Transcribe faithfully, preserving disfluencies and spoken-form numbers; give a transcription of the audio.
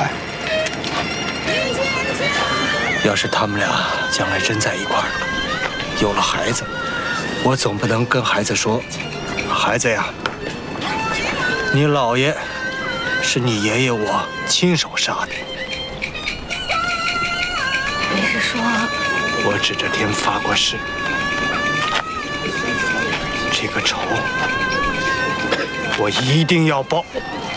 白。 要是他们俩将来真在一块儿，有了孩子，我总不能跟孩子说：“孩子呀，你姥爷是你爷爷我亲手杀的。” 你是说？ 我指着天发过誓，这个仇我一定要报。